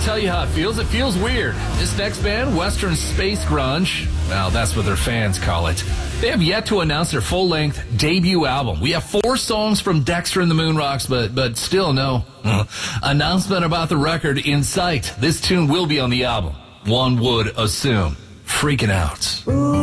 tell you how it feels. It feels weird. This next band, Western Space Grunge, well, that's what their fans call it. They have yet to announce their full-length debut album. We have 4 songs from Dexter and the Moonrocks, but still no announcement about the record in sight. This tune will be on the album. One would assume. Freaking Out.